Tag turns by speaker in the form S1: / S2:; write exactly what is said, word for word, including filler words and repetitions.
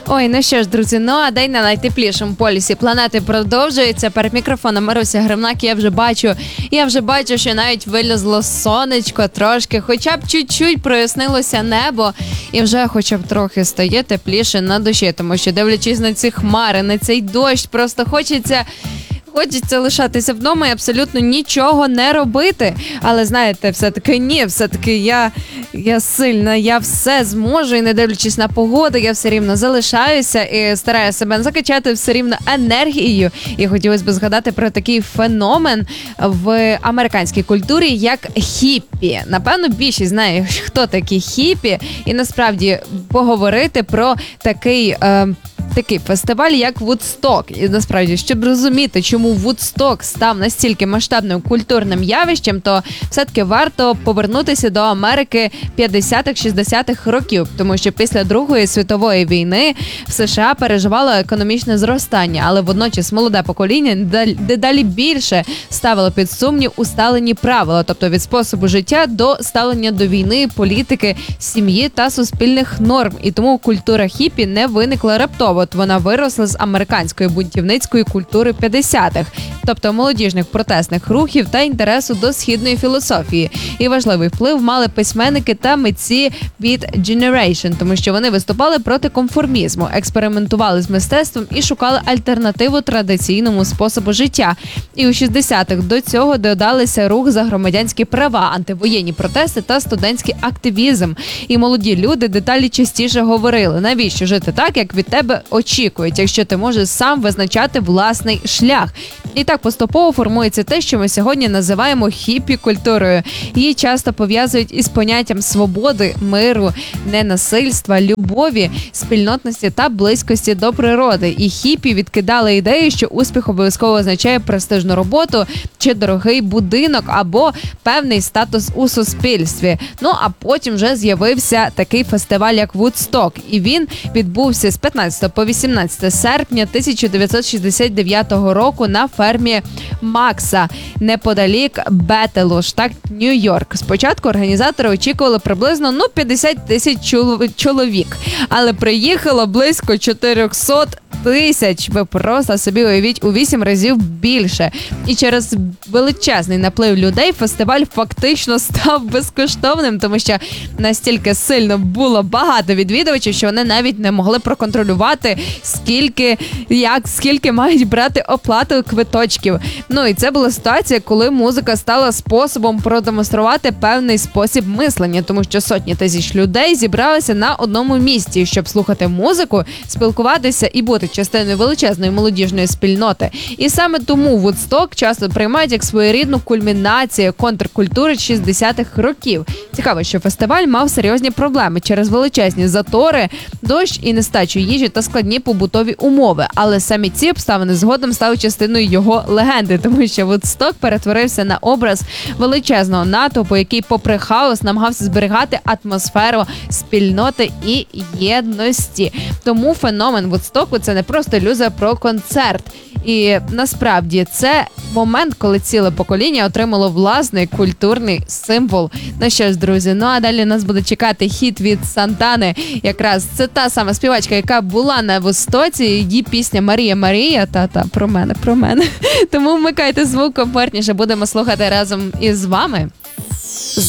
S1: Ой, ну що ж, друзі, ну а день на найтеплішому полюсі планети продовжується. Перед мікрофоном Маруся Гримнак, я вже бачу, я вже бачу, що навіть вилізло сонечко трошки, хоча б чуть-чуть прояснилося небо, і вже хоча б трохи стає тепліше на душі, тому що дивлячись на ці хмари, на цей дощ, просто хочеться... Хочеться лишатися вдома і абсолютно нічого не робити. Але, знаєте, все-таки ні, все-таки я, я сильна, я все зможу. І не дивлячись на погоду, я все рівно залишаюся і стараюся себе закачати все рівно енергією. І хотілося б згадати про такий феномен в американській культурі, як хіппі. Напевно, більшість знає, хто такі хіппі. І насправді поговорити про такий... Е, Такий фестиваль, як Вудсток. І насправді, щоб розуміти, чому Вудсток став настільки масштабним культурним явищем, то все-таки варто повернутися до Америки п'ятдесятих-шістдесятих років. Тому що після Другої світової війни в США переживало економічне зростання, але водночас молоде покоління дедалі більше ставило під сумнів усталені правила, тобто від способу життя до ставлення до війни, політики, сім'ї та суспільних норм. І тому культура хіппі не виникла раптово. От вона виросла з американської бунтівницької культури п'ятдесятих, тобто молодіжних протестних рухів та інтересу до східної філософії. І важливий вплив мали письменники та митці від Generation, тому що вони виступали проти конформізму, експериментували з мистецтвом і шукали альтернативу традиційному способу життя. І у шістдесятих до цього додалися рух за громадянські права, антивоєнні протести та студентський активізм. І молоді люди деталі частіше говорили, навіщо жити так, як від тебе очікують, якщо ти можеш сам визначати власний шлях. І так поступово формується те, що ми сьогодні називаємо хіппі-культурою. Її часто пов'язують із поняттям свободи, миру, ненасильства, любові, спільнотності та близькості до природи. І хіппі відкидали ідею, що успіх обов'язково означає престижну роботу чи дорогий будинок або певний статус у суспільстві. Ну, а потім вже з'явився такий фестиваль, як Вудсток. І він відбувся з п'ятнадцятого по вісімнадцяте серпня тисяча дев'ятсот шістдесят дев'ятого року на фермі Макса, неподалік Бетелу, штат Нью-Йорк. Спочатку організатори очікували приблизно ну, п'ятдесят тисяч чоловік, але приїхало близько чотириста тисяч. Ви просто собі уявіть, у вісім разів більше. І через величезний наплив людей фестиваль фактично став безкоштовним, тому що настільки сильно було багато відвідувачів, що вони навіть не могли проконтролювати, скільки, як, скільки мають брати оплату квиточків. Ну і це була ситуація, коли музика стала способом продемонструвати певний спосіб мислення, тому що сотні тисяч людей зібралися на одному місці, щоб слухати музику, спілкуватися і бути частиною величезної молодіжної спільноти. І саме тому Вудсток часто приймають як своєрідну кульмінацію контркультури шістдесятих років. Цікаво, що фестиваль мав серйозні проблеми через величезні затори, дощ і нестачу їжі та складні побутові умови. Але самі ці обставини згодом стали частиною його легенди, тому що Вудсток перетворився на образ величезного натовпу, який попри хаос намагався зберігати атмосферу спільноти і єдності. Тому феномен Вудстоку – це не просто ілюзія про концерт. І насправді це момент, коли ціле покоління отримало власний культурний символ. Ну що ж, друзі, ну а далі нас буде чекати хіт від Сантани. Якраз це та сама співачка, яка була на Вудстоці, її пісня «Марія, Марія», та-та, про мене, про мене. Тому вмикайте звук комфортніше, будемо слухати разом із вами.